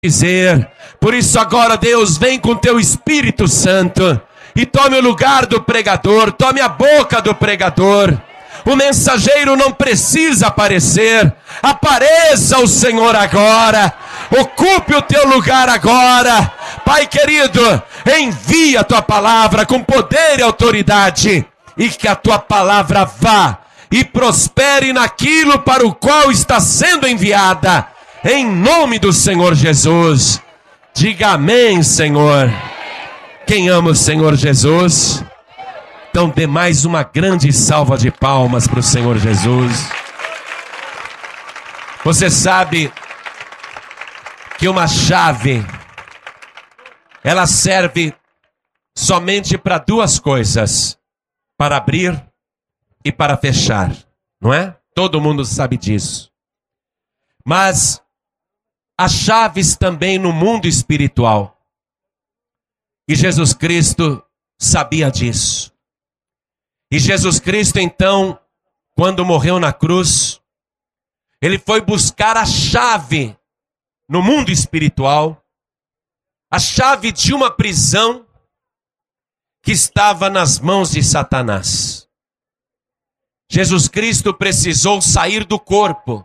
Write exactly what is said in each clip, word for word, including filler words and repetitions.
dizer. Por isso agora, Deus, vem com teu Espírito Santo e tome o lugar do pregador, tome a boca do pregador. O mensageiro não precisa aparecer. Apareça o Senhor agora. Ocupe o teu lugar agora. Pai querido, envia a tua palavra com poder e autoridade, e que a tua palavra vá e prospere naquilo para o qual está sendo enviada. Em nome do Senhor Jesus. Diga amém, Senhor. Quem ama o Senhor Jesus? Então dê mais uma grande salva de palmas para o Senhor Jesus. Você sabe que uma chave, ela serve somente para duas coisas: para abrir e para fechar, não é? Todo mundo sabe disso. Mas há chaves também no mundo espiritual. E Jesus Cristo sabia disso. E Jesus Cristo, então, quando morreu na cruz, ele foi buscar a chave no mundo espiritual, a chave de uma prisão que estava nas mãos de Satanás. Jesus Cristo precisou sair do corpo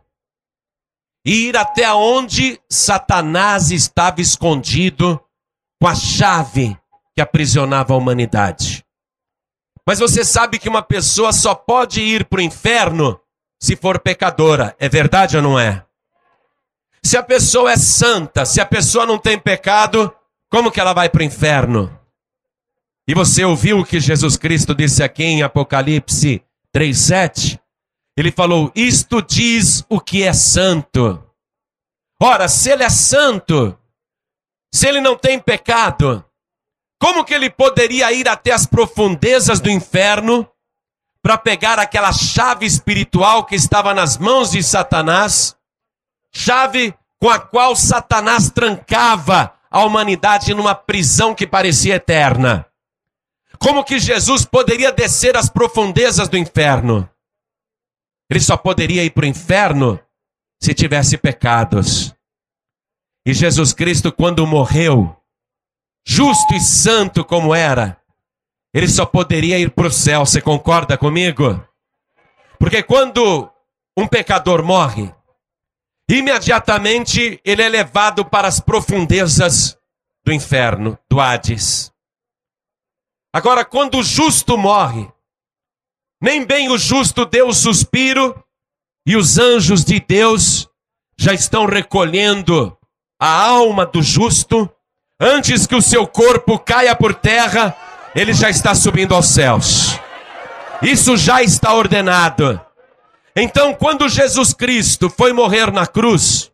e ir até onde Satanás estava escondido com a chave que aprisionava a humanidade. Mas você sabe que uma pessoa só pode ir para o inferno se for pecadora. É verdade ou não é? Se a pessoa é santa, se a pessoa não tem pecado, como que ela vai para o inferno? E você ouviu o que Jesus Cristo disse aqui em Apocalipse três, sete? Ele falou: isto diz o que é santo. Ora, se ele é santo, se ele não tem pecado, como que ele poderia ir até as profundezas do inferno para pegar aquela chave espiritual que estava nas mãos de Satanás, chave com a qual Satanás trancava a humanidade numa prisão que parecia eterna? Como que Jesus poderia descer às profundezas do inferno? Ele só poderia ir para o inferno se tivesse pecados. E Jesus Cristo, quando morreu, justo e santo como era, ele só poderia ir para o céu. Você concorda comigo? Porque quando um pecador morre, imediatamente ele é levado para as profundezas do inferno, do Hades. Agora, quando o justo morre, nem bem o justo deu o suspiro, e os anjos de Deus já estão recolhendo a alma do justo. Antes que o seu corpo caia por terra, ele já está subindo aos céus. Isso já está ordenado. Então, quando Jesus Cristo foi morrer na cruz,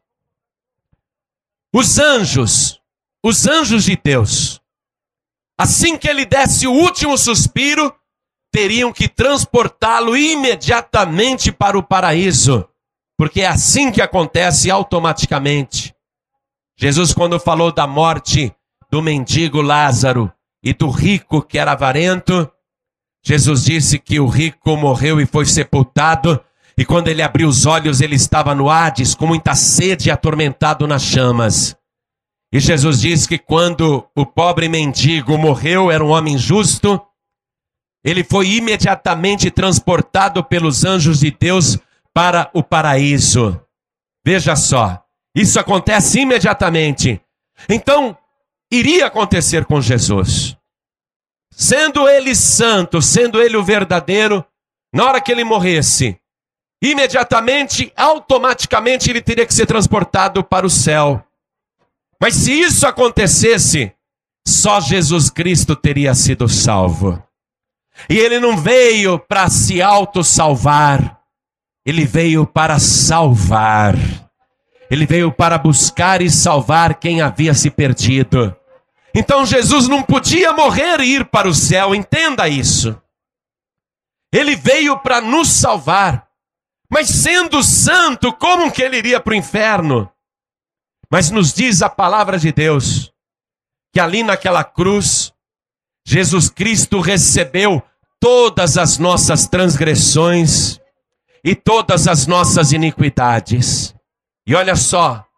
os anjos, os anjos de Deus, assim que ele desse o último suspiro, teriam que transportá-lo imediatamente para o paraíso, porque é assim que acontece automaticamente. Jesus, quando falou da morte do mendigo Lázaro e do rico que era avarento, Jesus disse que o rico morreu e foi sepultado, e quando ele abriu os olhos, ele estava no Hades, com muita sede e atormentado nas chamas. E Jesus disse que quando o pobre mendigo morreu, era um homem justo, ele foi imediatamente transportado pelos anjos de Deus para o paraíso. Veja só, isso acontece imediatamente. Então, iria acontecer com Jesus. Sendo ele santo, sendo ele o verdadeiro, na hora que ele morresse, imediatamente, automaticamente, ele teria que ser transportado para o céu. Mas se isso acontecesse, só Jesus Cristo teria sido salvo. E ele não veio para se auto-salvar, ele veio para salvar. Ele veio para buscar e salvar quem havia se perdido. Então Jesus não podia morrer e ir para o céu, entenda isso. Ele veio para nos salvar. Mas sendo santo, como que ele iria para o inferno? Mas nos diz a palavra de Deus, que ali naquela cruz, Jesus Cristo recebeu todas as nossas transgressões e todas as nossas iniquidades. E olha só,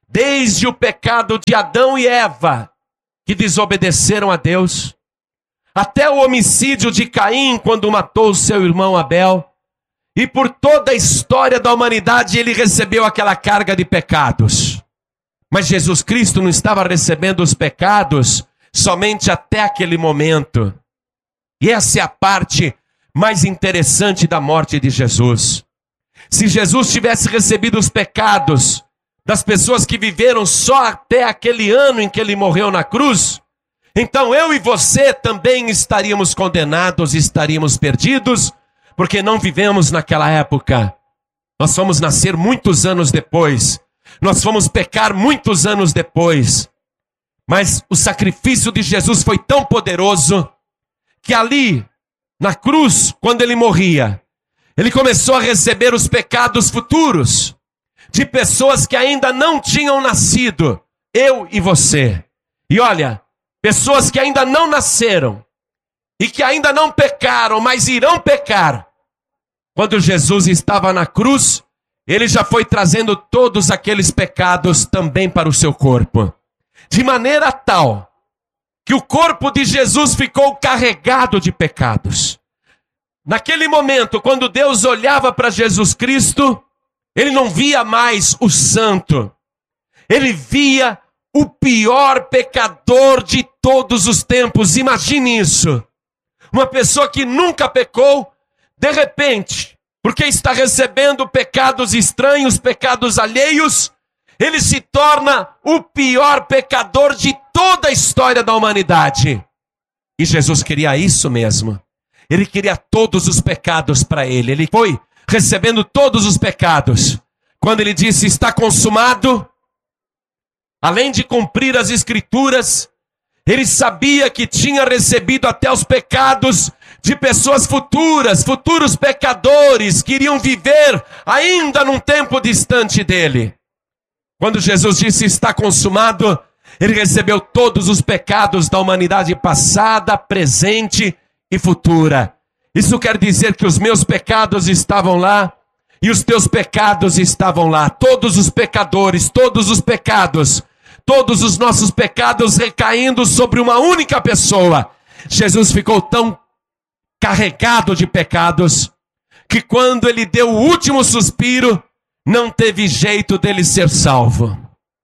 desde o pecado de Adão e Eva, que desobedeceram a Deus, até o homicídio de Caim, quando matou seu irmão Abel, e por toda a história da humanidade ele recebeu aquela carga de pecados. Mas Jesus Cristo não estava recebendo os pecados somente até aquele momento. E essa é a parte mais interessante da morte de Jesus. Se Jesus tivesse recebido os pecados das pessoas que viveram só até aquele ano em que ele morreu na cruz, então eu e você também estaríamos condenados, estaríamos perdidos, porque não vivemos naquela época. Nós fomos nascer muitos anos depois, nós fomos pecar muitos anos depois, mas o sacrifício de Jesus foi tão poderoso, que ali, na cruz, quando ele morria, ele começou a receber os pecados futuros, de pessoas que ainda não tinham nascido, eu e você. E olha, pessoas que ainda não nasceram, e que ainda não pecaram, mas irão pecar. Quando Jesus estava na cruz, ele já foi trazendo todos aqueles pecados também para o seu corpo. De maneira tal, que o corpo de Jesus ficou carregado de pecados. Naquele momento, quando Deus olhava para Jesus Cristo, ele não via mais o santo. Ele via o pior pecador de todos os tempos. Imagine isso. Uma pessoa que nunca pecou, de repente, porque está recebendo pecados estranhos, pecados alheios, ele se torna o pior pecador de toda a história da humanidade. E Jesus queria isso mesmo. Ele queria todos os pecados para ele. Ele foi recebendo todos os pecados. Quando ele disse, está consumado, além de cumprir as escrituras, ele sabia que tinha recebido até os pecados de pessoas futuras, futuros pecadores, que iriam viver ainda num tempo distante dele. Quando Jesus disse, está consumado, ele recebeu todos os pecados da humanidade passada, presente e futura. Isso quer dizer que os meus pecados estavam lá e os teus pecados estavam lá. Todos os pecadores, todos os pecados, todos os nossos pecados recaindo sobre uma única pessoa. Jesus ficou tão carregado de pecados que quando ele deu o último suspiro, não teve jeito dele ser salvo.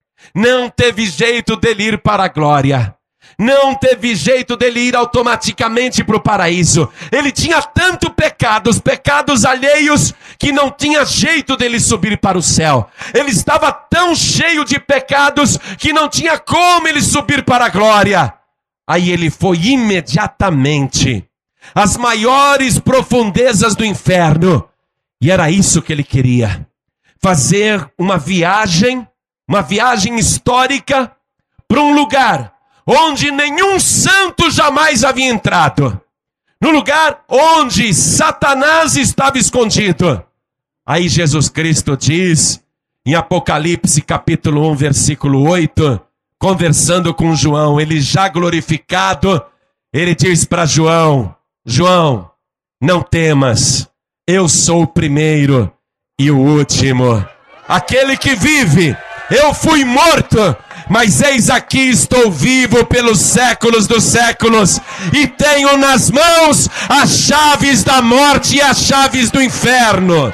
Não teve jeito dele ir para a glória. Não teve jeito dele ir automaticamente para o paraíso. Ele tinha tanto pecados, pecados alheios, que não tinha jeito dele subir para o céu. Ele estava tão cheio de pecados, que não tinha como ele subir para a glória. Aí ele foi imediatamente às maiores profundezas do inferno. E era isso que ele queria. Fazer uma viagem, uma viagem histórica, para um lugar onde nenhum santo jamais havia entrado. No lugar onde Satanás estava escondido. Aí Jesus Cristo diz, em Apocalipse capítulo um, versículo oito, conversando com João, ele já glorificado, ele diz para João, João, não temas, eu sou o primeiro e o último, aquele que vive. Eu fui morto, mas eis aqui estou vivo pelos séculos dos séculos, e tenho nas mãos as chaves da morte e as chaves do inferno.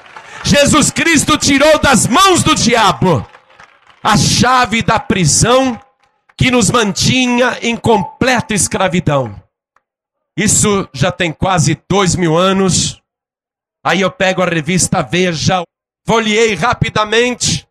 Jesus Cristo tirou das mãos do diabo a chave da prisão que nos mantinha em completa escravidão. Isso já tem quase dois mil anos. Aí eu pego a revista Veja, folheei rapidamente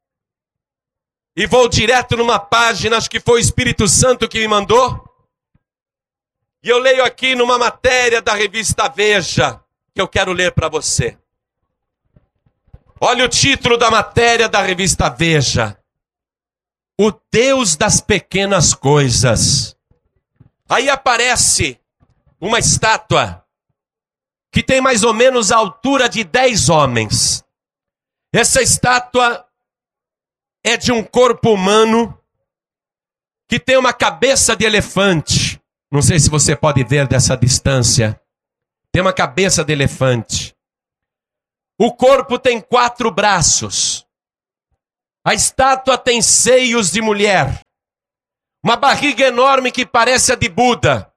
e vou direto numa página, acho que foi o Espírito Santo que me mandou. E eu leio aqui numa matéria da revista Veja, que eu quero ler para você. Olha o título da matéria da revista Veja. O Deus das pequenas coisas. Aí aparece uma estátua que tem mais ou menos a altura de dez homens. Essa estátua é de um corpo humano que tem uma cabeça de elefante. Não sei se você pode ver dessa distância. Tem uma cabeça de elefante. O corpo tem quatro braços. A estátua tem seios de mulher, uma barriga enorme que parece a de Buda.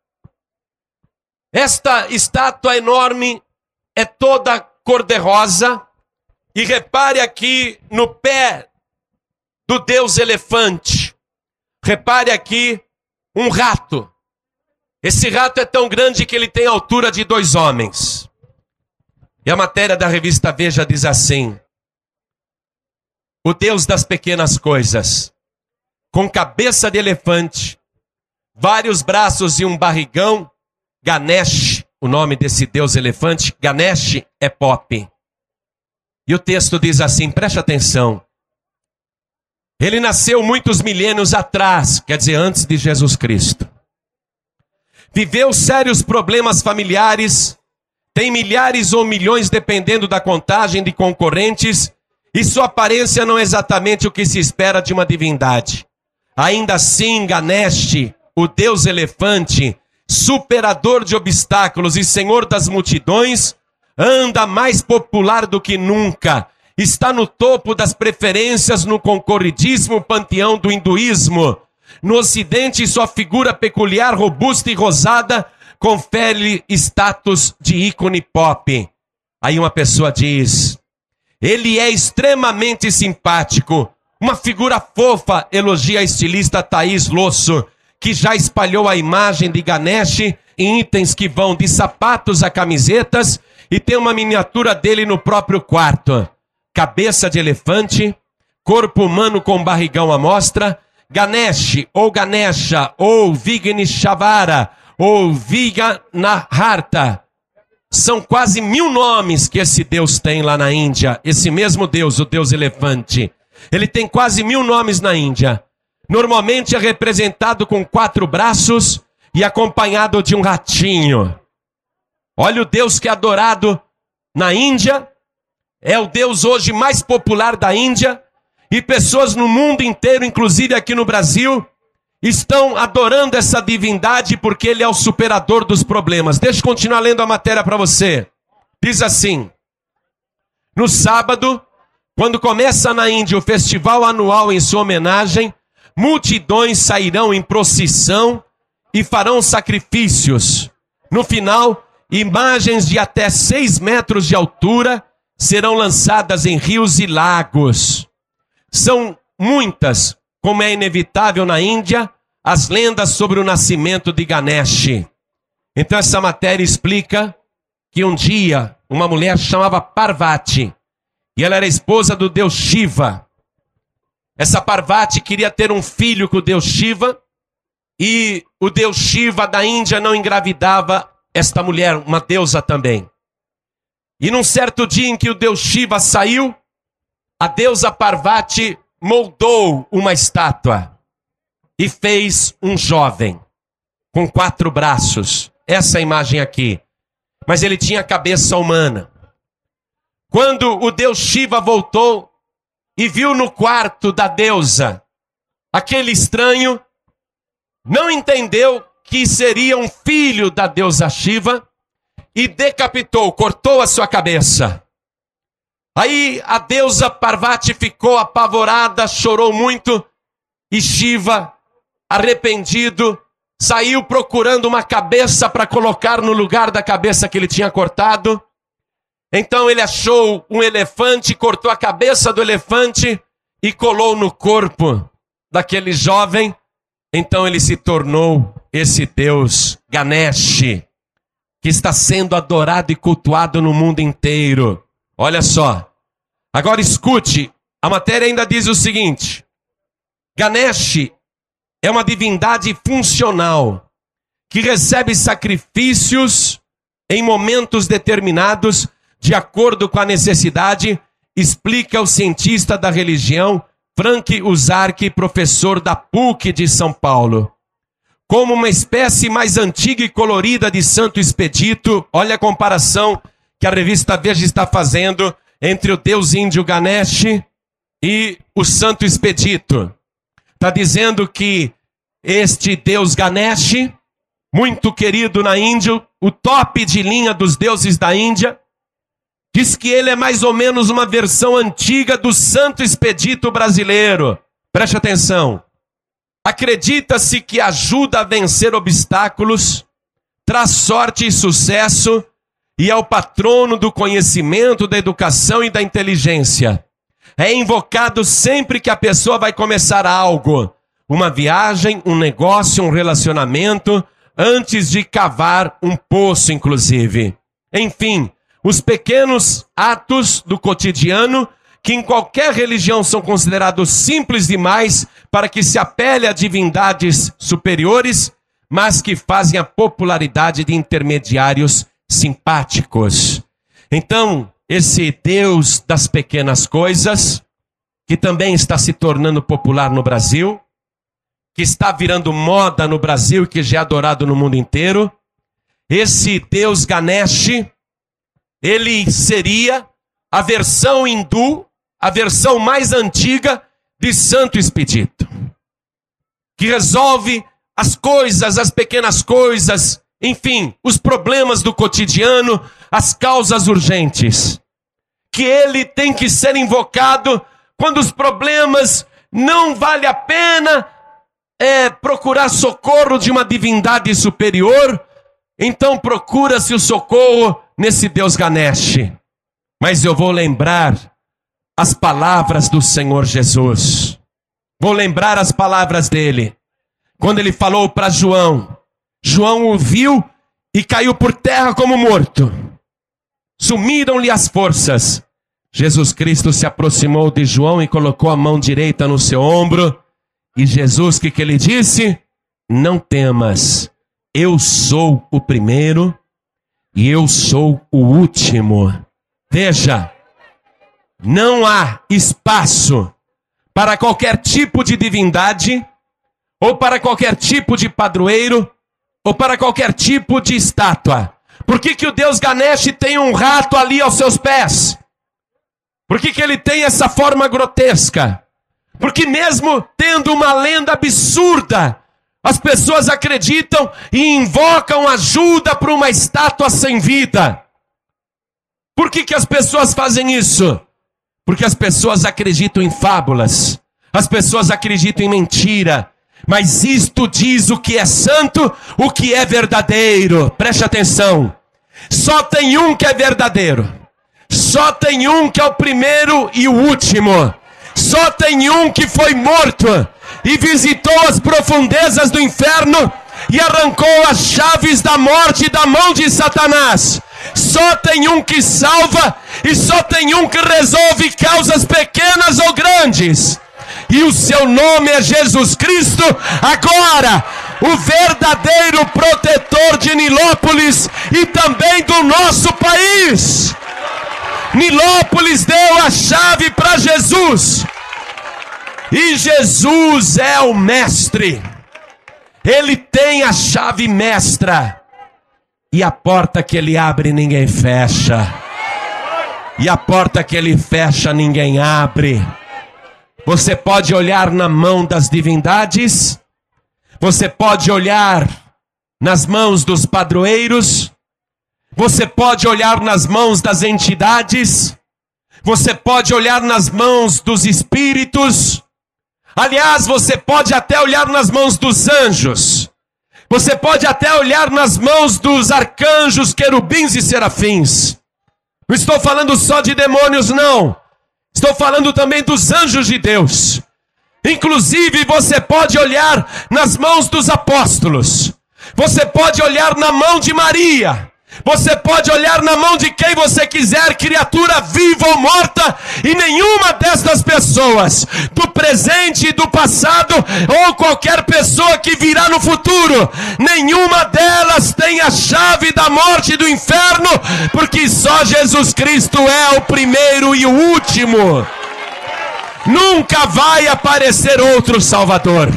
Esta estátua enorme é toda cor-de-rosa, e repare aqui no pé do deus elefante. Repare aqui um rato. Esse rato é tão grande que ele tem a altura de dois homens. E a matéria da revista Veja diz assim: o Deus das pequenas coisas, com cabeça de elefante, vários braços e um barrigão, Ganesh, o nome desse Deus elefante, Ganesh é pop. E o texto diz assim, preste atenção. Ele nasceu muitos milênios atrás, quer dizer, antes de Jesus Cristo. Viveu sérios problemas familiares, tem milhares ou milhões, dependendo da contagem, de concorrentes, e sua aparência não é exatamente o que se espera de uma divindade. Ainda assim, Ganesh, o Deus elefante, superador de obstáculos e senhor das multidões, anda mais popular do que nunca. Está no topo das preferências no concorridíssimo panteão do hinduísmo. No ocidente, sua figura peculiar, robusta e rosada, confere status de ícone pop. Aí uma pessoa diz, ele é extremamente simpático, uma figura fofa, elogia a estilista Thaís Losso, que já espalhou a imagem de Ganesh em itens que vão de sapatos a camisetas e tem uma miniatura dele no próprio quarto. Cabeça de elefante, corpo humano com barrigão à mostra, Ganesh, ou Ganesha, ou Vigneshavara, ou Viganaharta. São quase mil nomes que esse Deus tem lá na Índia. Esse mesmo Deus, o Deus elefante. Ele tem quase mil nomes na Índia. Normalmente é representado com quatro braços e acompanhado de um ratinho. Olha o Deus que é adorado na Índia. É o Deus hoje mais popular da Índia. E pessoas no mundo inteiro, inclusive aqui no Brasil, estão adorando essa divindade porque ele é o superador dos problemas. Deixa eu continuar lendo a matéria para você. Diz assim: no sábado, quando começa na Índia o festival anual em sua homenagem, multidões sairão em procissão e farão sacrifícios. No final, imagens de até seis metros de altura serão lançadas em rios e lagos. São muitas, como é inevitável na Índia, as lendas sobre o nascimento de Ganesh. Então essa matéria explica que um dia uma mulher chamava Parvati, e ela era esposa do deus Shiva. Essa Parvati queria ter um filho com o deus Shiva, e o deus Shiva da Índia não engravidava esta mulher, uma deusa também. E num certo dia em que o deus Shiva saiu, a deusa Parvati moldou uma estátua e fez um jovem com quatro braços. Essa imagem aqui. Mas ele tinha cabeça humana. Quando o deus Shiva voltou e viu no quarto da deusa aquele estranho, não entendeu que seria um filho da deusa Shiva e decapitou, cortou a sua cabeça. Aí a deusa Parvati ficou apavorada, chorou muito, e Shiva, arrependido, saiu procurando uma cabeça para colocar no lugar da cabeça que ele tinha cortado. Então ele achou um elefante, cortou a cabeça do elefante e colou no corpo daquele jovem. Então ele se tornou esse Deus Ganesh, que está sendo adorado e cultuado no mundo inteiro. Olha só. Agora escute, a matéria ainda diz o seguinte: Ganesh é uma divindade funcional, que recebe sacrifícios em momentos determinados, de acordo com a necessidade, explica o cientista da religião Frank Uzark, professor da P U C de São Paulo. Como uma espécie mais antiga e colorida de Santo Expedito, olha a comparação que a revista Veja está fazendo entre o deus índio Ganesh e o Santo Expedito. Está dizendo que este deus Ganesh, muito querido na Índia, o top de linha dos deuses da Índia, Diz que ele é mais ou menos uma versão antiga do Santo Expedito brasileiro. Preste atenção. Acredita-se que ajuda a vencer obstáculos, traz sorte e sucesso e é o patrono do conhecimento, da educação e da inteligência. É invocado sempre que a pessoa vai começar algo, uma viagem, um negócio, um relacionamento, antes de cavar um poço, inclusive. Enfim, os pequenos atos do cotidiano, que em qualquer religião são considerados simples demais para que se apele a divindades superiores, mas que fazem a popularidade de intermediários simpáticos. Então, esse Deus das pequenas coisas, que também está se tornando popular no Brasil, que está virando moda no Brasil e que já é adorado no mundo inteiro, esse Deus Ganesh, ele seria a versão hindu, a versão mais antiga de Santo Expedito, que resolve as coisas, as pequenas coisas, enfim, os problemas do cotidiano, as causas urgentes, que ele tem que ser invocado quando os problemas não vale a pena é, procurar socorro de uma divindade superior, então procura-se o socorro nesse Deus Ganesh. Mas eu vou lembrar as palavras do Senhor Jesus. Vou lembrar as palavras dele. Quando ele falou para João, João ouviu e caiu por terra como morto. Sumiram-lhe as forças. Jesus Cristo se aproximou de João e colocou a mão direita no seu ombro. E Jesus, o que, que ele disse? Não temas, eu sou o primeiro e eu sou o último. Veja, não há espaço para qualquer tipo de divindade, ou para qualquer tipo de padroeiro, ou para qualquer tipo de estátua. Por que que o Deus Ganesh tem um rato ali aos seus pés? Por que que ele tem essa forma grotesca? Porque mesmo tendo uma lenda absurda, as pessoas acreditam e invocam ajuda para uma estátua sem vida. Por que que as pessoas fazem isso? Porque as pessoas acreditam em fábulas, as pessoas acreditam em mentira. Mas isto diz o que é santo, o que é verdadeiro. Preste atenção. Só tem um que é verdadeiro. Só tem um que é o primeiro e o último. Só tem um que foi morto e visitou as profundezas do inferno e arrancou as chaves da morte da mão de Satanás. Só tem um que salva e só tem um que resolve causas pequenas ou grandes. E o seu nome é Jesus Cristo. Agora, o verdadeiro protetor de Nilópolis e também do nosso país. Nilópolis deu a chave para Jesus. E Jesus é o mestre. Ele tem a chave mestra. E a porta que ele abre, ninguém fecha. E a porta que ele fecha, ninguém abre. Você pode olhar na mão das divindades, você pode olhar nas mãos dos padroeiros, você pode olhar nas mãos das entidades, você pode olhar nas mãos dos espíritos, aliás, você pode até olhar nas mãos dos anjos, você pode até olhar nas mãos dos arcanjos, querubins e serafins. Não estou falando só de demônios, não. Estou falando também dos anjos de Deus. Inclusive, você pode olhar nas mãos dos apóstolos. Você pode olhar na mão de Maria. Você pode olhar na mão de quem você quiser, criatura viva ou morta, e nenhuma destas pessoas, do presente e do passado, ou qualquer pessoa que virá no futuro, nenhuma delas tem a chave da morte e do inferno, porque só Jesus Cristo é o primeiro e o último. Nunca vai aparecer outro Salvador.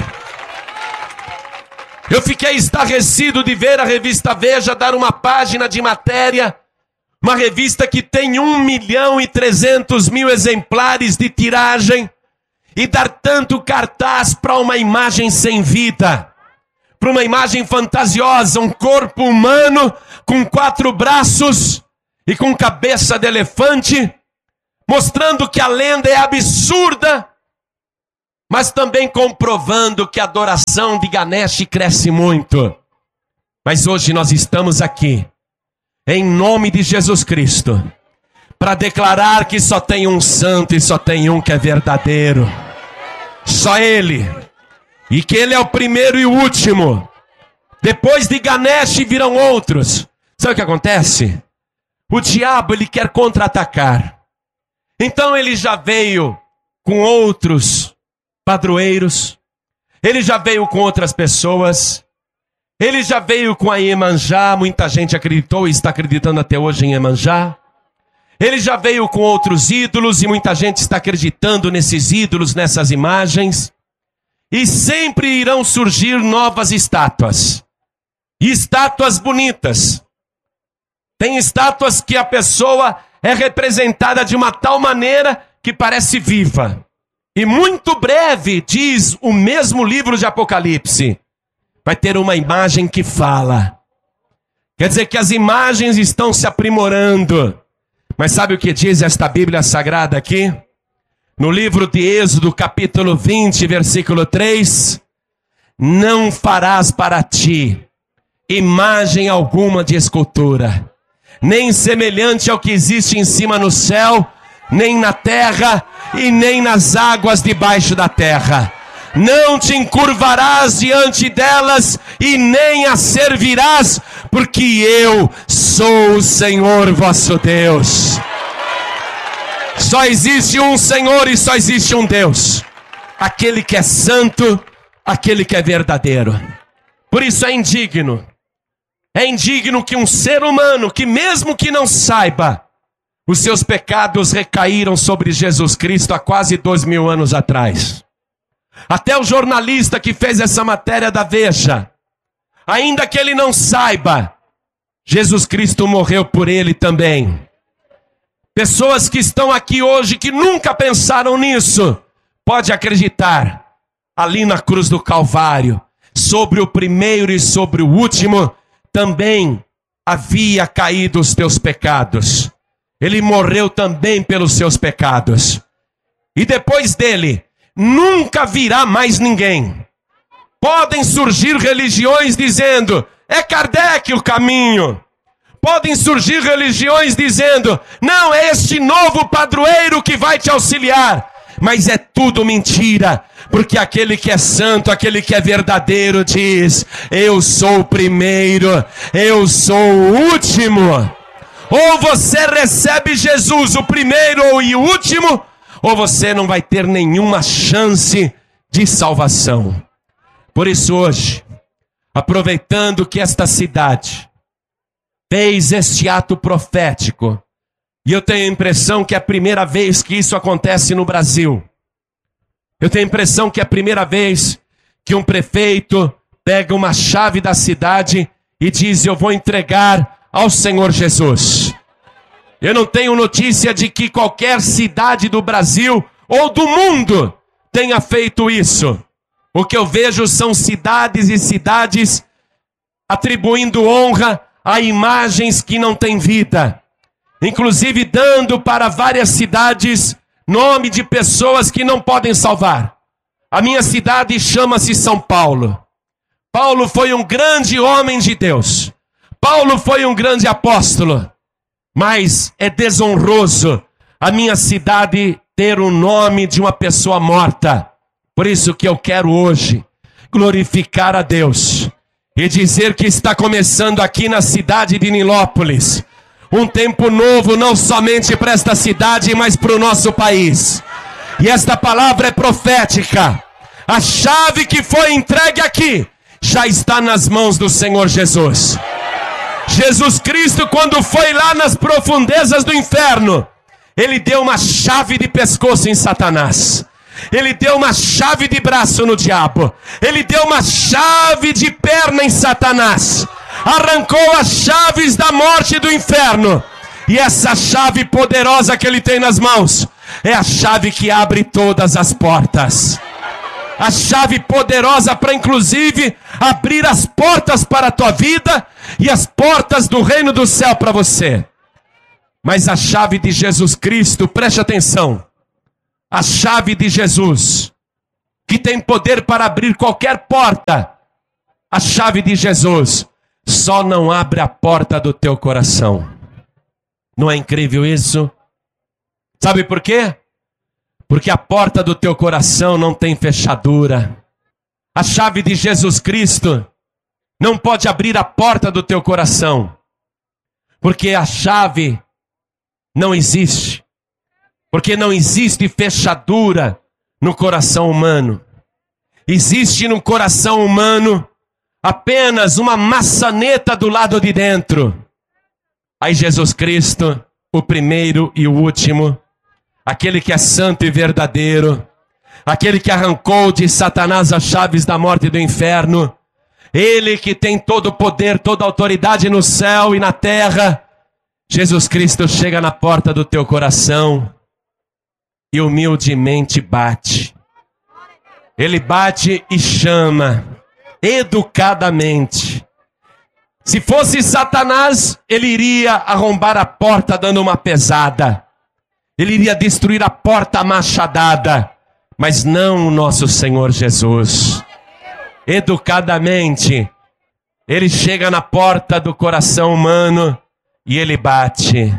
Eu fiquei estarrecido de ver a revista Veja dar uma página de matéria, uma revista que tem um milhão e trezentos mil exemplares de tiragem, e dar tanto cartaz para uma imagem sem vida, para uma imagem fantasiosa, um corpo humano com quatro braços e com cabeça de elefante, mostrando que a lenda é absurda, mas também comprovando que a adoração de Ganesh cresce muito. Mas hoje nós estamos aqui, em nome de Jesus Cristo, para declarar que só tem um santo e só tem um que é verdadeiro. Só Ele. E que Ele é o primeiro e o último. Depois de Ganesh virão outros. Sabe o que acontece? O diabo, ele quer contra-atacar. Então ele já veio com outros padroeiros. Ele já veio com outras pessoas. Ele já veio com a Iemanjá. Muita gente acreditou e está acreditando até hoje em Iemanjá. Ele já veio com outros ídolos e muita gente está acreditando nesses ídolos, nessas imagens. E sempre irão surgir novas estátuas. E estátuas bonitas. Tem estátuas que a pessoa é representada de uma tal maneira que parece viva. E muito breve, diz o mesmo livro de Apocalipse, vai ter uma imagem que fala. Quer dizer que as imagens estão se aprimorando. Mas sabe o que diz esta Bíblia Sagrada aqui? No livro de Êxodo, capítulo vinte, versículo três. Não farás para ti imagem alguma de escultura, nem semelhante ao que existe em cima no céu, nem na terra, e nem nas águas debaixo da terra. Não te encurvarás diante delas, e nem as servirás, porque eu sou o Senhor vosso Deus. Só existe um Senhor e só existe um Deus. Aquele que é santo, aquele que é verdadeiro. Por isso é indigno. É indigno que um ser humano, que mesmo que não saiba, os seus pecados recaíram sobre Jesus Cristo há quase dois mil anos atrás. Até o jornalista que fez essa matéria da Veja, ainda que ele não saiba, Jesus Cristo morreu por ele também. Pessoas que estão aqui hoje que nunca pensaram nisso, pode acreditar, ali na cruz do Calvário, sobre o primeiro e sobre o último, também havia caído os teus pecados. Ele morreu também pelos seus pecados. E depois dele, nunca virá mais ninguém. Podem surgir religiões dizendo, é Kardec o caminho. Podem surgir religiões dizendo, não, é este novo padroeiro que vai te auxiliar. Mas é tudo mentira, porque aquele que é santo, aquele que é verdadeiro diz, eu sou o primeiro, eu sou o último. Ou você recebe Jesus, o primeiro e o último, ou você não vai ter nenhuma chance de salvação. Por isso hoje, aproveitando que esta cidade fez este ato profético, e eu tenho a impressão que é a primeira vez que isso acontece no Brasil. Eu tenho a impressão que é a primeira vez que um prefeito pega uma chave da cidade e diz, eu vou entregar ao Senhor Jesus. Eu não tenho notícia de que qualquer cidade do Brasil ou do mundo tenha feito isso. O que eu vejo são cidades e cidades atribuindo honra a imagens que não têm vida. Inclusive dando para várias cidades nome de pessoas que não podem salvar. A minha cidade chama-se São Paulo. Paulo foi um grande homem de Deus. Paulo foi um grande apóstolo. Mas é desonroso a minha cidade ter o nome de uma pessoa morta. Por isso que eu quero hoje glorificar a Deus e dizer que está começando aqui na cidade de Nilópolis um tempo novo, não somente para esta cidade, mas para o nosso país. E esta palavra é profética. A chave que foi entregue aqui já está nas mãos do Senhor Jesus. Jesus Cristo, quando foi lá nas profundezas do inferno, Ele deu uma chave de pescoço em Satanás. Ele deu uma chave de braço no diabo. Ele deu uma chave de perna em Satanás. Arrancou as chaves da morte e do inferno. E essa chave poderosa que ele tem nas mãos é a chave que abre todas as portas. A chave poderosa para inclusive abrir as portas para a tua vida e as portas do reino do céu para você. Mas a chave de Jesus Cristo, preste atenção, a chave de Jesus, que tem poder para abrir qualquer porta, a chave de Jesus, só não abre a porta do teu coração. Não é incrível isso? Sabe por quê? Porque a porta do teu coração não tem fechadura. A chave de Jesus Cristo não pode abrir a porta do teu coração. Porque a chave não existe. Porque não existe fechadura no coração humano. Existe no coração humano apenas uma maçaneta do lado de dentro. Aí Jesus Cristo, o primeiro e o último, aquele que é santo e verdadeiro, aquele que arrancou de Satanás as chaves da morte e do inferno, ele que tem todo o poder, toda a autoridade no céu e na terra, Jesus Cristo chega na porta do teu coração e humildemente bate. Ele bate e chama, educadamente. Se fosse Satanás, ele iria arrombar a porta dando uma pesada. Ele iria destruir a porta machadada. Mas não o nosso Senhor Jesus. Educadamente, ele chega na porta do coração humano e ele bate.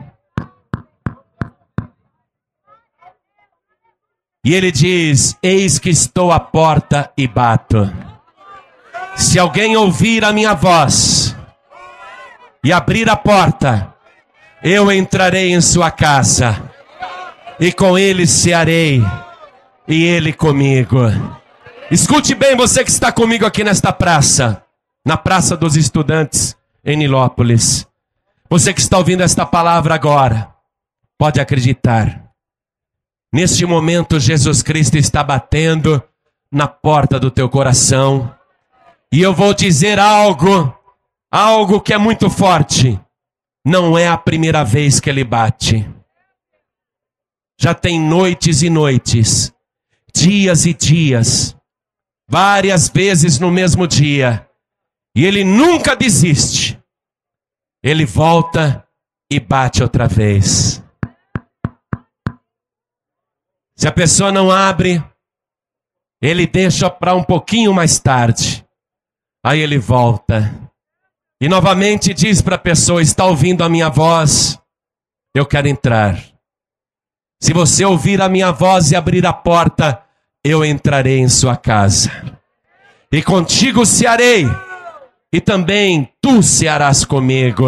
E ele diz: eis que estou à porta e bato. Se alguém ouvir a minha voz e abrir a porta, eu entrarei em sua casa, e com ele cearei, e ele comigo. Escute bem, você que está comigo aqui nesta praça, na Praça dos Estudantes, em Nilópolis. Você que está ouvindo esta palavra agora, pode acreditar. Neste momento, Jesus Cristo está batendo na porta do teu coração. E eu vou dizer algo, algo que é muito forte. Não é a primeira vez que ele bate. Já tem noites e noites, dias e dias, várias vezes no mesmo dia. E ele nunca desiste. Ele volta e bate outra vez. Se a pessoa não abre, ele deixa para um pouquinho mais tarde. Aí ele volta. E novamente diz para a pessoa: está ouvindo a minha voz? Eu quero entrar. Se você ouvir a minha voz e abrir a porta, eu entrarei em sua casa. E contigo cearei. E também tu cearás comigo.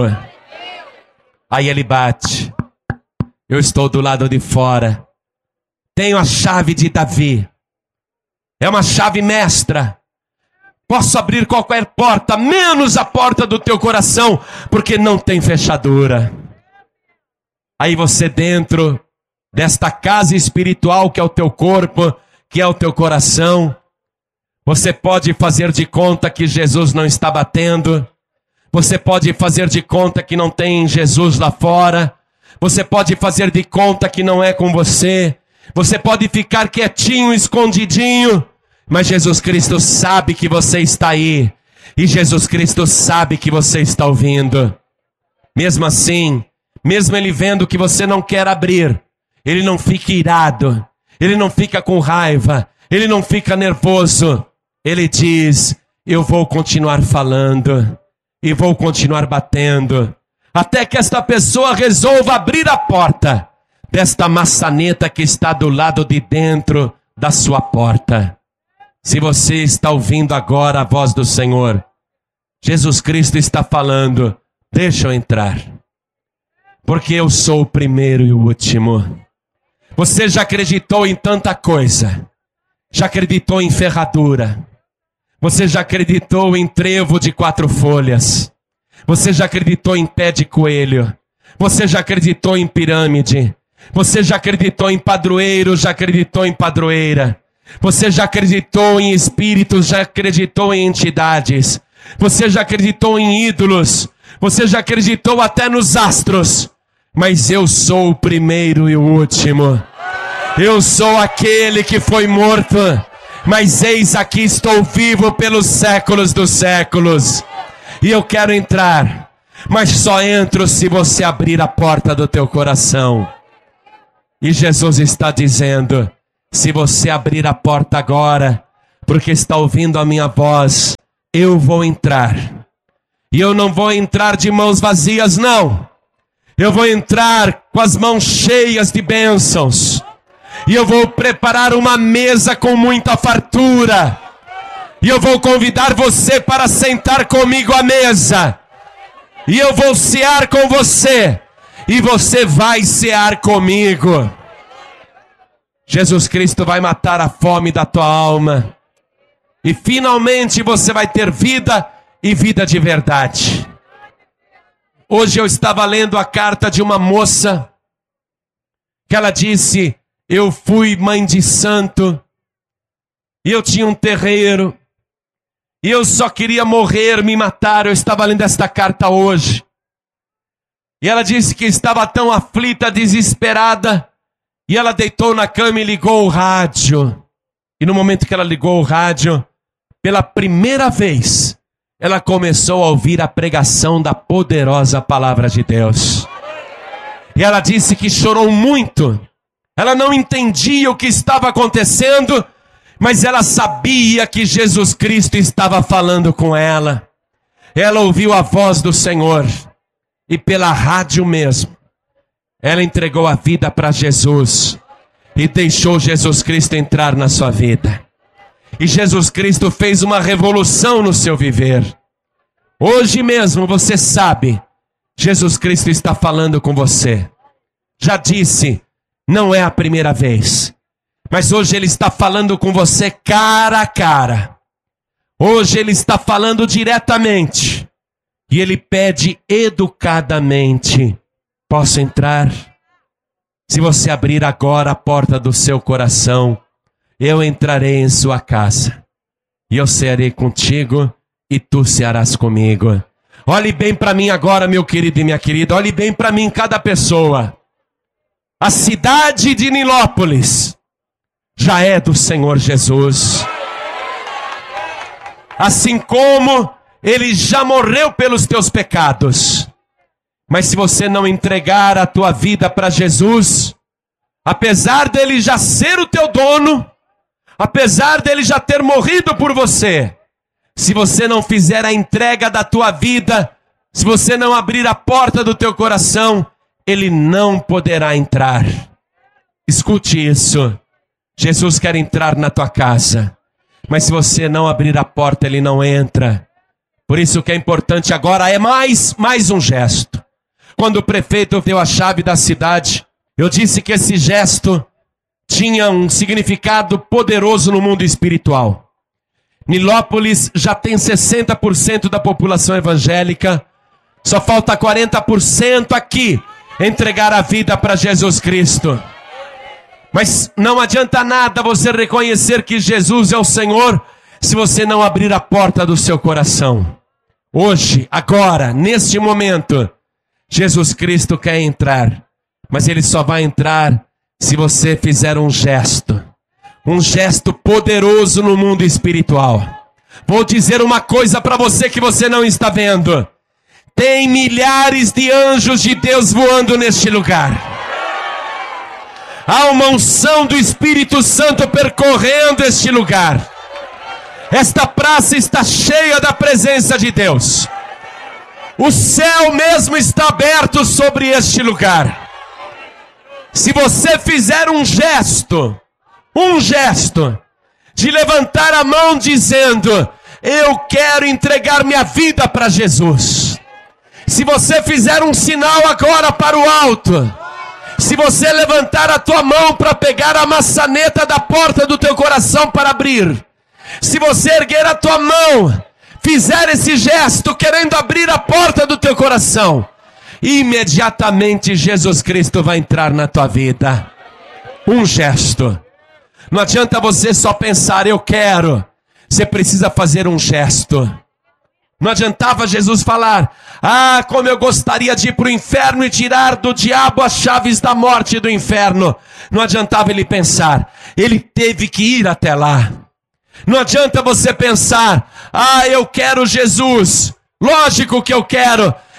Aí ele bate. Eu estou do lado de fora. Tenho a chave de Davi. É uma chave mestra. Posso abrir qualquer porta, menos a porta do teu coração, porque não tem fechadura. Aí você, dentro desta casa espiritual que é o teu corpo, que é o teu coração, você pode fazer de conta que Jesus não está batendo. Você pode fazer de conta que não tem Jesus lá fora. Você pode fazer de conta que não é com você. Você pode ficar quietinho, escondidinho. Mas Jesus Cristo sabe que você está aí. E Jesus Cristo sabe que você está ouvindo. Mesmo assim, mesmo ele vendo que você não quer abrir, ele não fica irado. Ele não fica com raiva. Ele não fica nervoso. Ele diz: eu vou continuar falando. E vou continuar batendo. Até que esta pessoa resolva abrir a porta desta maçaneta que está do lado de dentro da sua porta. Se você está ouvindo agora a voz do Senhor, Jesus Cristo está falando: deixa eu entrar, porque eu sou o primeiro e o último. Você já acreditou em tanta coisa, já acreditou em ferradura, você já acreditou em trevo de quatro folhas, você já acreditou em pé de coelho, você já acreditou em pirâmide, você já acreditou em padroeiro, já acreditou em padroeira. Você já acreditou em espíritos, já acreditou em entidades. Você já acreditou em ídolos. Você já acreditou até nos astros. Mas eu sou o primeiro e o último. Eu sou aquele que foi morto, mas eis aqui estou vivo pelos séculos dos séculos. E eu quero entrar. mas só entro se você abrir a porta do teu coração. E Jesus está dizendo: se você abrir a porta agora, porque está ouvindo a minha voz, eu vou entrar. E eu não vou entrar de mãos vazias, não. Eu vou entrar com as mãos cheias de bênçãos. E eu vou preparar uma mesa com muita fartura. E eu vou convidar você para sentar comigo à mesa. E eu vou cear com você. E você vai cear comigo. Jesus Cristo vai matar a fome da tua alma. E finalmente você vai ter vida e vida de verdade. Hoje eu estava lendo a carta de uma moça que ela disse: eu fui mãe de santo e eu tinha um terreiro e eu só queria morrer, me matar. Eu estava lendo esta carta hoje. E ela disse que estava tão aflita, desesperada, e ela deitou na cama e ligou o rádio. E no momento que ela ligou o rádio, pela primeira vez, ela começou a ouvir a pregação da poderosa palavra de Deus. E ela disse que chorou muito. Ela não entendia o que estava acontecendo, mas ela sabia que Jesus Cristo estava falando com ela. Ela ouviu a voz do Senhor. E pela rádio mesmo, ela entregou a vida para Jesus. E deixou Jesus Cristo entrar na sua vida. E Jesus Cristo fez uma revolução no seu viver. Hoje mesmo você sabe, Jesus Cristo está falando com você. Já disse, não é a primeira vez. Mas hoje Ele está falando com você cara a cara. Hoje Ele está falando diretamente. E Ele pede educadamente: posso entrar? Se você abrir agora a porta do seu coração, eu entrarei em sua casa. E eu cearei contigo e tu cearás comigo. Olhe bem para mim agora, meu querido e minha querida. Olhe bem para mim, cada pessoa. A cidade de Nilópolis já é do Senhor Jesus. Assim como Ele já morreu pelos teus pecados. Mas se você não entregar a tua vida para Jesus, apesar dele já ser o teu dono, apesar dele já ter morrido por você, se você não fizer a entrega da tua vida, se você não abrir a porta do teu coração, ele não poderá entrar. Escute isso. Jesus quer entrar na tua casa, mas se você não abrir a porta, ele não entra. Por isso que é importante agora é mais, mais um gesto. Quando o prefeito deu a chave da cidade, eu disse que esse gesto tinha um significado poderoso no mundo espiritual. Nilópolis já tem sessenta por cento da população evangélica, só falta quarenta por cento aqui entregar a vida para Jesus Cristo. Mas não adianta nada você reconhecer que Jesus é o Senhor se você não abrir a porta do seu coração. Hoje, agora, neste momento, Jesus Cristo quer entrar, mas Ele só vai entrar se você fizer um gesto, um gesto poderoso no mundo espiritual. Vou dizer uma coisa para você que você não está vendo. Tem milhares de anjos de Deus voando neste lugar. Há uma unção do Espírito Santo percorrendo este lugar. Esta praça está cheia da presença de Deus. O céu mesmo está aberto sobre este lugar. Se você fizer um gesto, um gesto, de levantar a mão dizendo: eu quero entregar minha vida para Jesus. Se você fizer um sinal agora para o alto, se você levantar a tua mão para pegar a maçaneta da porta do teu coração para abrir, se você erguer a tua mão, fizer esse gesto querendo abrir a porta do teu coração, imediatamente Jesus Cristo vai entrar na tua vida. Um gesto. Não adianta você só pensar, eu quero. Você precisa fazer um gesto. Não adiantava Jesus falar: ah, como eu gostaria de ir para o inferno e tirar do diabo as chaves da morte e do inferno. Não adiantava ele pensar, ele teve que ir até lá. Não adianta você pensar: ah, eu quero Jesus. Lógico que eu quero,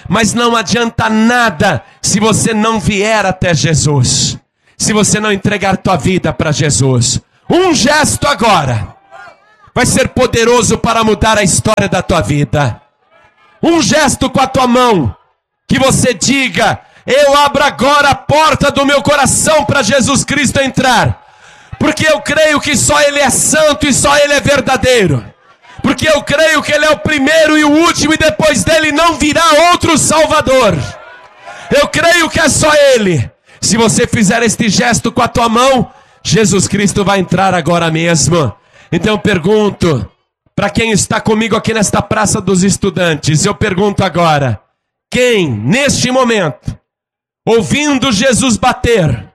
Mas não adianta nada se você não vier até Jesus. Se você não entregar tua vida para Jesus. Um gesto agora vai ser poderoso para mudar a história da tua vida. Um gesto com a tua mão, que você diga: eu abro agora a porta do meu coração para Jesus Cristo entrar. Porque eu creio que só Ele é santo e só Ele é verdadeiro. Porque eu creio que Ele é o primeiro e o último e depois dele não virá outro Salvador. Eu creio que é só Ele. Se você fizer este gesto com a tua mão, Jesus Cristo vai entrar agora mesmo. Então eu pergunto, para quem está comigo aqui nesta Praça dos Estudantes, eu pergunto agora, quem neste momento, ouvindo Jesus bater,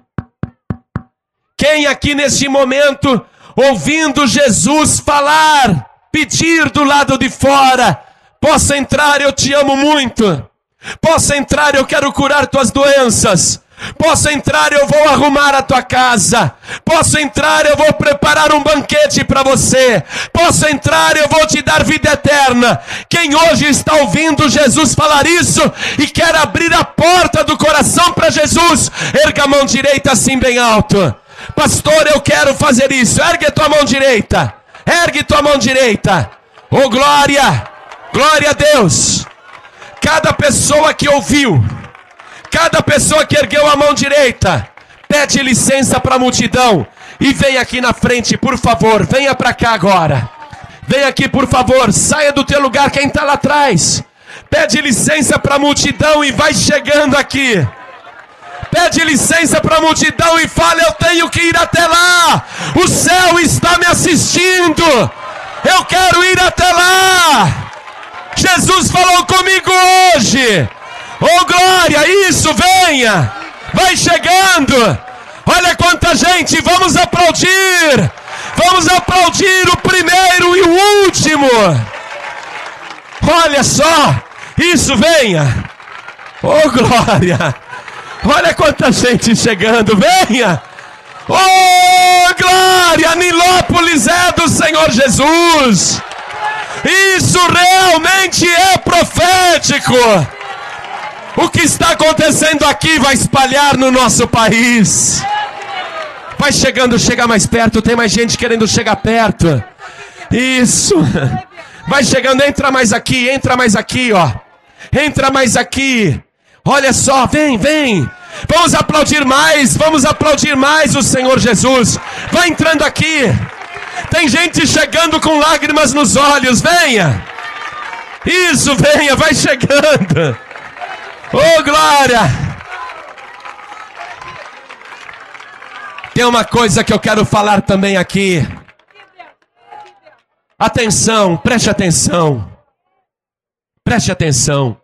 quem aqui neste momento, ouvindo Jesus falar, pedir do lado de fora, possa entrar, eu te amo muito, possa entrar, eu quero curar tuas doenças, posso entrar, eu vou arrumar a tua casa. Posso entrar, eu vou preparar um banquete para você. Posso entrar, eu vou te dar vida eterna. Quem hoje está ouvindo Jesus falar isso e quer abrir a porta do coração para Jesus, erga a mão direita assim bem alto. Pastor, eu quero fazer isso. Ergue a tua mão direita. Ergue tua mão direita. Oh, glória! Glória a Deus! Cada pessoa que ouviu, cada pessoa que ergueu a mão direita, pede licença para a multidão e vem aqui na frente, por favor. Venha para cá agora. Vem aqui, por favor. Saia do teu lugar, quem está lá atrás. Pede licença para a multidão e vai chegando aqui. Pede licença para a multidão e fala: eu tenho que ir até lá. O céu está me assistindo. Eu quero ir até lá. Jesus falou comigo hoje. Oh, glória, isso, venha, vai chegando, olha quanta gente, vamos aplaudir, vamos aplaudir o primeiro e o último, olha só, isso, venha, oh, glória, olha quanta gente chegando, venha, oh, glória, Nilópolis é do Senhor Jesus, isso realmente é profético. O que está acontecendo aqui vai espalhar no nosso país. Vai chegando, chega mais perto. Tem mais gente querendo chegar perto. Isso. Vai chegando, entra mais aqui, entra mais aqui, ó. Entra mais aqui. Olha só, vem, vem. Vamos aplaudir mais, vamos aplaudir mais o Senhor Jesus. Vai entrando aqui. Tem gente chegando com lágrimas nos olhos. Venha. Isso, venha, vai chegando. Oh, glória! Tem uma coisa que eu quero falar também aqui. Atenção, preste atenção. Preste atenção.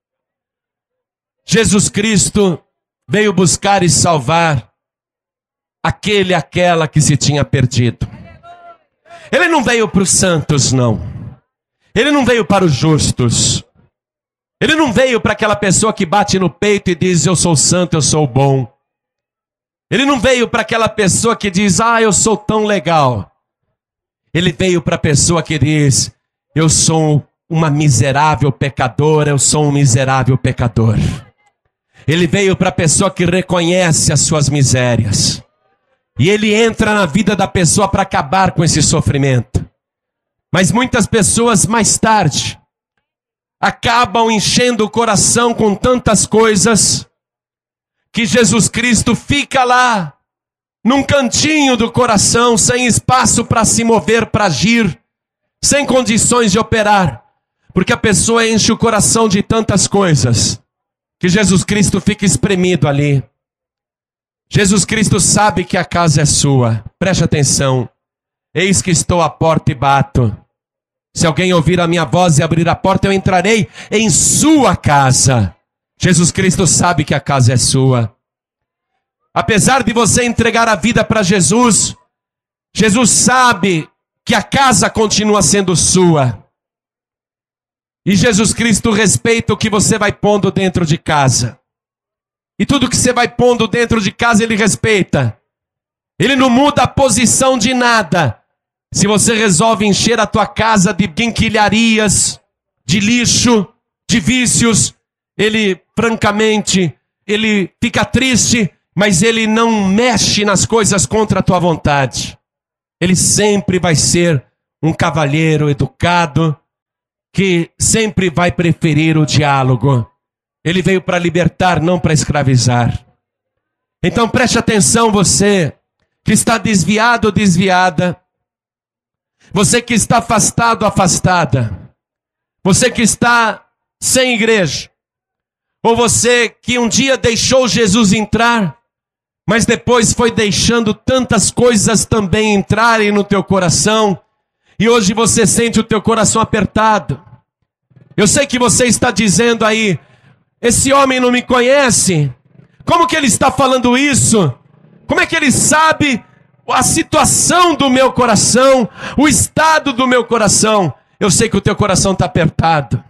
Jesus Cristo veio buscar e salvar aquele, aquela que se tinha perdido. Ele não veio para os santos, não. Ele não veio para os justos. Ele não veio para aquela pessoa que bate no peito e diz: eu sou santo, eu sou bom. Ele não veio para aquela pessoa que diz: ah, eu sou tão legal. Ele veio para a pessoa que diz: eu sou uma miserável pecadora, eu sou um miserável pecador. Ele veio para a pessoa que reconhece as suas misérias. E ele entra na vida da pessoa para acabar com esse sofrimento. Mas muitas pessoas mais tarde acabam enchendo o coração com tantas coisas, que Jesus Cristo fica lá, num cantinho do coração, sem espaço para se mover, para agir, sem condições de operar, porque a pessoa enche o coração de tantas coisas, que Jesus Cristo fica espremido ali. Jesus Cristo sabe que a casa é sua, preste atenção, eis que estou à porta e bato. Se alguém ouvir a minha voz e abrir a porta, eu entrarei em sua casa. Jesus Cristo sabe que a casa é sua. Apesar de você entregar a vida para Jesus, Jesus sabe que a casa continua sendo sua. E Jesus Cristo respeita o que você vai pondo dentro de casa. E tudo que você vai pondo dentro de casa, Ele respeita. Ele não muda a posição de nada. Se você resolve encher a tua casa de guinquilharias, de lixo, de vícios, ele, francamente, ele fica triste, mas ele não mexe nas coisas contra a tua vontade. Ele sempre vai ser um cavalheiro educado, que sempre vai preferir o diálogo. Ele veio para libertar, não para escravizar. Então preste atenção, você que está desviado ou desviada, você que está afastado, afastada, você que está sem igreja, ou você que um dia deixou Jesus entrar, mas depois foi deixando tantas coisas também entrarem no teu coração, e hoje você sente o teu coração apertado. Eu sei que você está dizendo aí, esse homem não me conhece, como que ele está falando isso? Como é que ele sabe a situação do meu coração, o estado do meu coração? Eu sei que o teu coração está apertado,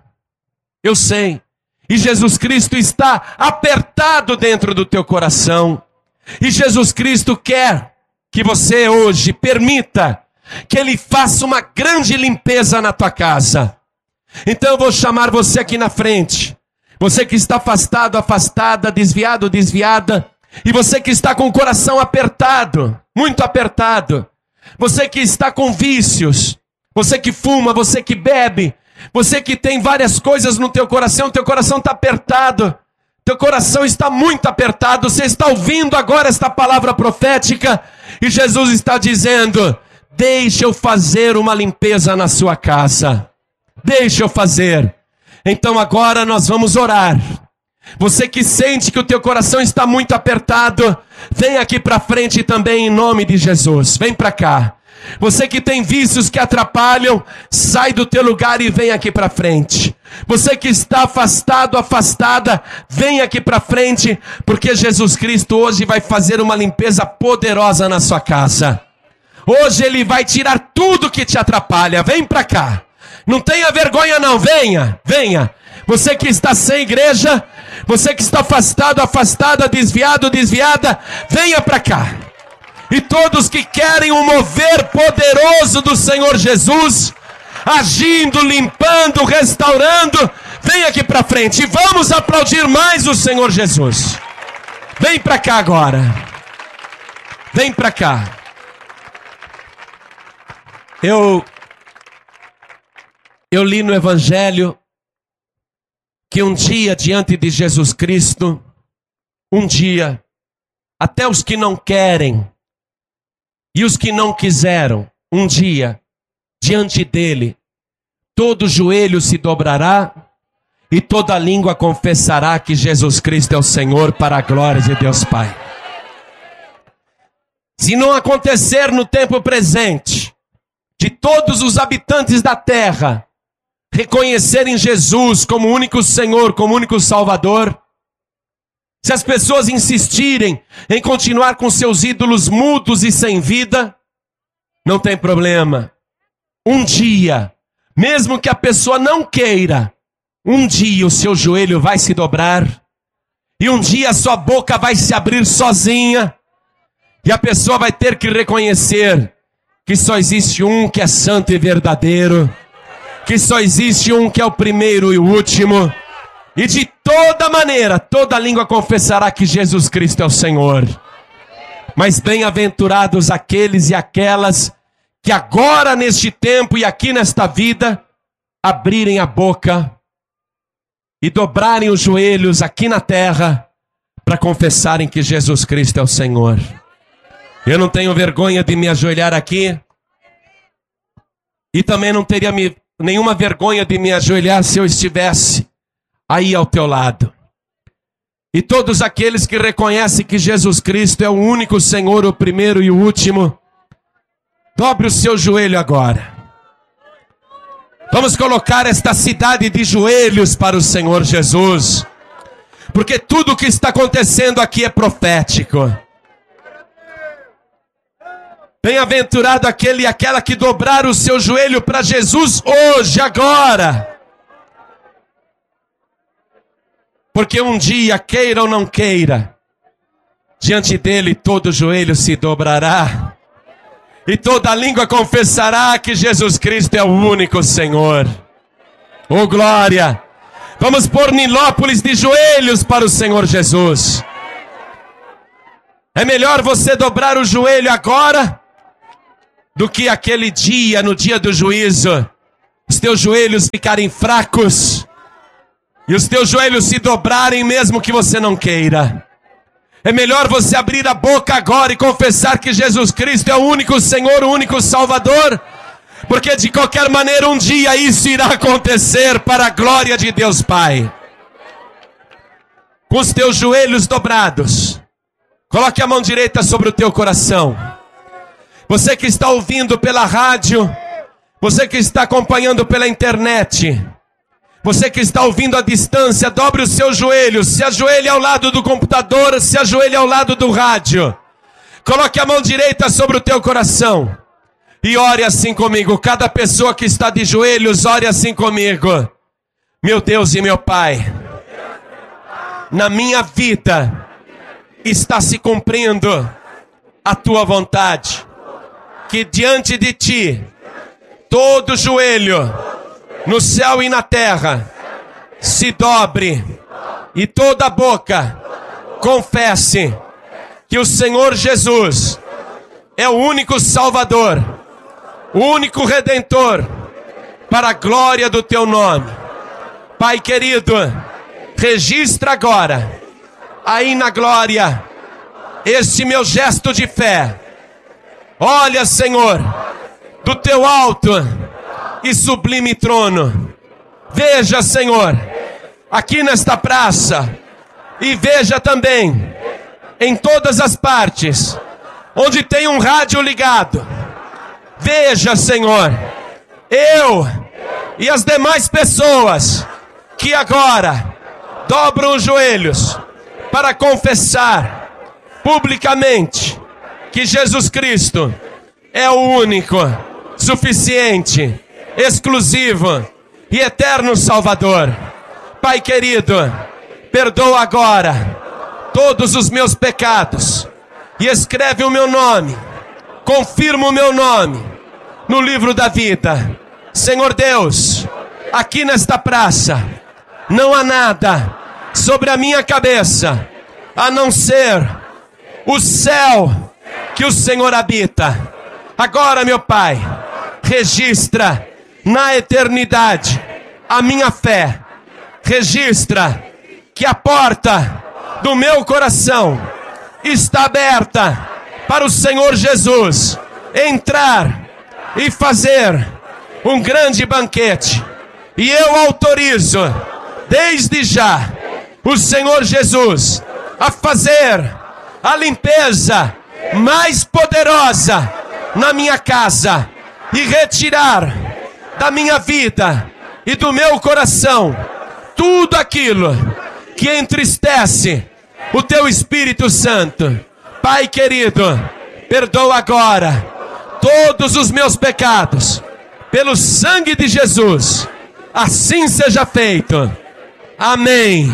eu sei, e Jesus Cristo está apertado dentro do teu coração, e Jesus Cristo quer que você hoje permita que Ele faça uma grande limpeza na tua casa. Então eu vou chamar você aqui na frente, você que está afastado, afastada, desviado, desviada, e você que está com o coração apertado, muito apertado, você que está com vícios, você que fuma, você que bebe, você que tem várias coisas no teu coração, teu coração está apertado, teu coração está muito apertado, você está ouvindo agora esta palavra profética, e Jesus está dizendo, deixa eu fazer uma limpeza na sua casa, deixa eu fazer. Então agora nós vamos orar. Você que sente que o teu coração está muito apertado, vem aqui para frente também em nome de Jesus, vem para cá. Você que tem vícios que atrapalham, sai do teu lugar e vem aqui para frente. Você que está afastado, afastada, vem aqui para frente, porque Jesus Cristo hoje vai fazer uma limpeza poderosa na sua casa. Hoje Ele vai tirar tudo que te atrapalha, vem para cá. Não tenha vergonha não, venha, venha. Você que está sem igreja, você que está afastado, afastada, desviado, desviada, venha para cá. E todos que querem o mover poderoso do Senhor Jesus, agindo, limpando, restaurando, vem aqui para frente. E vamos aplaudir mais o Senhor Jesus. Vem para cá agora. Vem para cá. Eu, eu li no Evangelho que um dia diante de Jesus Cristo, um dia, até os que não querem e os que não quiseram, um dia, diante dele, todo joelho se dobrará e toda língua confessará que Jesus Cristo é o Senhor, para a glória de Deus Pai. Se não acontecer no tempo presente, de todos os habitantes da terra reconhecerem Jesus como único Senhor, como único Salvador, se as pessoas insistirem em continuar com seus ídolos mudos e sem vida, não tem problema. Um dia, mesmo que a pessoa não queira, um dia o seu joelho vai se dobrar, e um dia a sua boca vai se abrir sozinha, e a pessoa vai ter que reconhecer que só existe um que é santo e verdadeiro, que só existe um que é o primeiro e o último, e de toda maneira, toda língua confessará que Jesus Cristo é o Senhor. Mas bem-aventurados aqueles e aquelas que agora neste tempo e aqui nesta vida, abrirem a boca e dobrarem os joelhos aqui na terra, para confessarem que Jesus Cristo é o Senhor. Eu não tenho vergonha de me ajoelhar aqui, e também não teria me, nenhuma vergonha de me ajoelhar se eu estivesse aí ao teu lado. E todos aqueles que reconhecem que Jesus Cristo é o único Senhor, o primeiro e o último, dobre o seu joelho agora. Vamos colocar esta cidade de joelhos para o Senhor Jesus, porque tudo o que está acontecendo aqui é profético. Bem-aventurado aquele e aquela que dobrar o seu joelho para Jesus hoje, agora. Porque um dia, queira ou não queira, diante dele todo joelho se dobrará, e toda língua confessará que Jesus Cristo é o único Senhor. Oh glória! Vamos pôr Nilópolis de joelhos para o Senhor Jesus. É melhor você dobrar o joelho agora do que aquele dia, no dia do juízo, os teus joelhos ficarem fracos e os teus joelhos se dobrarem mesmo que você não queira. É melhor você abrir a boca agora e confessar que Jesus Cristo é o único Senhor, o único Salvador, porque de qualquer maneira um dia isso irá acontecer para a glória de Deus Pai. Com os teus joelhos dobrados, coloque a mão direita sobre o teu coração. Você que está ouvindo pela rádio, você que está acompanhando pela internet, você que está ouvindo à distância, dobre os seus joelhos, se ajoelhe ao lado do computador, se ajoelhe ao lado do rádio. Coloque a mão direita sobre o teu coração e ore assim comigo. Cada pessoa que está de joelhos, ore assim comigo. Meu Deus e meu Pai, na minha vida está se cumprindo a tua vontade, que diante de ti todo joelho no céu e na terra se dobre e toda boca confesse que o Senhor Jesus é o único Salvador, o único Redentor, para a glória do teu nome. Pai querido, registra agora, aí na glória, este meu gesto de fé. Olha, Senhor, do teu alto e sublime trono. Veja, Senhor, aqui nesta praça, e veja também em todas as partes onde tem um rádio ligado. Veja, Senhor, eu e as demais pessoas que agora dobram os joelhos para confessar publicamente que Jesus Cristo é o único, suficiente, exclusivo e eterno Salvador. Pai querido, perdoa agora todos os meus pecados e escreve o meu nome, confirma o meu nome no livro da vida. Senhor Deus, aqui nesta praça não há nada sobre a minha cabeça a não ser o céu que o Senhor habita. Agora, meu Pai, registra na eternidade a minha fé. Registra que a porta do meu coração está aberta para o Senhor Jesus entrar e fazer um grande banquete. E eu autorizo, desde já, o Senhor Jesus a fazer a limpeza mais poderosa na minha casa e retirar da minha vida e do meu coração tudo aquilo que entristece o teu Espírito Santo. Pai querido, perdoa agora todos os meus pecados pelo sangue de Jesus. Assim seja feito. Amém.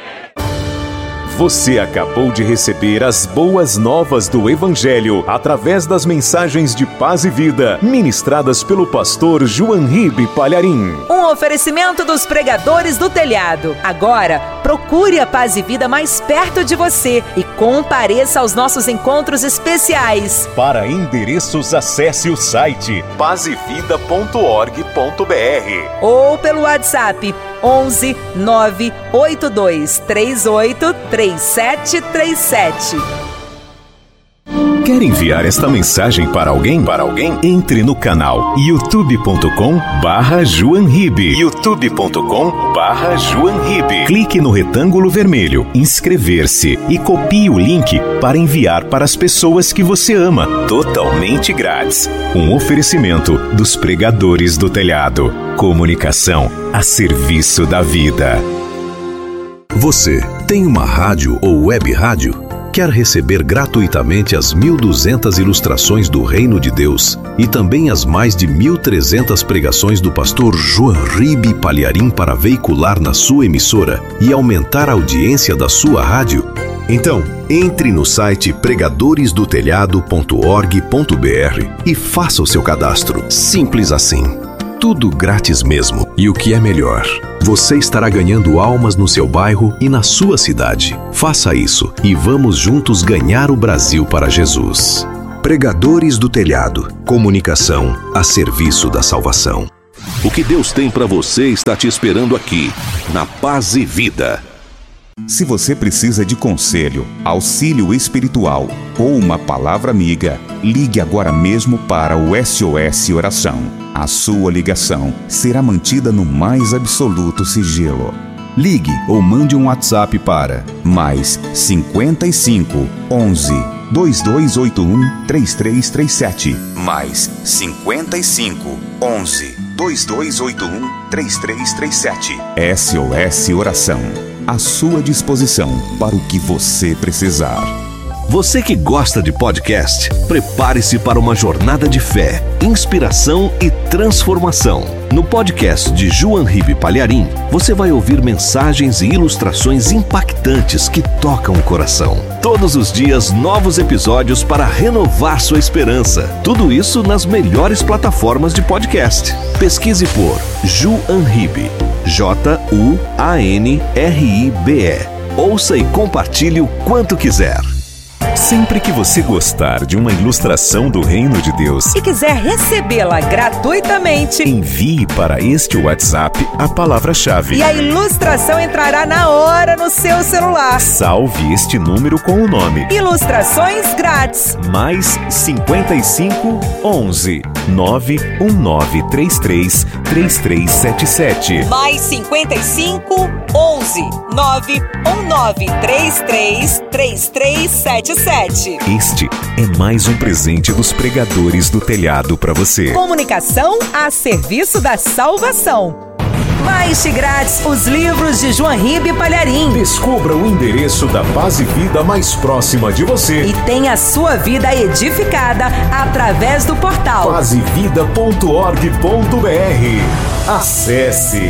Você acabou de receber as boas novas do Evangelho através das mensagens de paz e vida ministradas pelo pastor João Ribe Palharim. Um oferecimento dos pregadores do telhado. Agora, procure a Paz e Vida mais perto de você e compareça aos nossos encontros especiais. Para endereços, acesse o site paz e vida ponto org ponto br ou pelo WhatsApp onze nove oito dois três oito três sete três sete. Quer enviar esta mensagem para alguém? Para alguém? Entre no canal youtube ponto com barra João Ribe. youtube ponto com barra João Ribe. Clique no retângulo vermelho, inscrever-se e copie o link para enviar para as pessoas que você ama, totalmente grátis. Um oferecimento dos pregadores do telhado. Comunicação a serviço da vida. Você tem uma rádio ou web rádio? Quer receber gratuitamente as mil e duzentas ilustrações do Reino de Deus e também as mais de mil e trezentas pregações do pastor João Ribe Palharim para veicular na sua emissora e aumentar a audiência da sua rádio? Então, entre no site pregadores do telhado ponto org ponto br e faça o seu cadastro. Simples assim. Tudo grátis mesmo. E o que é melhor? Você estará ganhando almas no seu bairro e na sua cidade. Faça isso e vamos juntos ganhar o Brasil para Jesus. Pregadores do Telhado. Comunicação a serviço da salvação. O que Deus tem para você está te esperando aqui, na Paz e Vida. Se você precisa de conselho, auxílio espiritual ou uma palavra amiga, ligue agora mesmo para o S O S Oração. A sua ligação será mantida no mais absoluto sigilo. Ligue ou mande um WhatsApp para mais cinquenta e cinco, onze, dois dois oito um, três três três sete. Mais cinquenta e cinco, onze, dois dois oito um, três três três sete. S O S Oração. À sua disposição para o que você precisar. Você que gosta de podcast, prepare-se para uma jornada de fé, inspiração e transformação. No podcast de João Ribe Palharim, você vai ouvir mensagens e ilustrações impactantes que tocam o coração. Todos os dias, novos episódios para renovar sua esperança. Tudo isso nas melhores plataformas de podcast. Pesquise por João Ribe. J U A N R I B E. Ouça e compartilhe o quanto quiser. Sempre que você gostar de uma ilustração do Reino de Deus e quiser recebê-la gratuitamente, envie para este WhatsApp a palavra-chave e a ilustração entrará na hora no seu celular. Salve este número com o nome Ilustrações Grátis. Mais cinquenta e cinco, onze, nove um nove três três, três três sete sete. Mais cinquenta e cinco, onze, nove um nove três três, três três sete sete. Este é mais um presente dos Pregadores do Telhado para você. Comunicação a serviço da salvação. Baixe grátis os livros de João Ribe Palharim. Descubra o endereço da Paz e Vida mais próxima de você. E tenha a sua vida edificada através do portal paz e vida ponto org ponto br. Acesse!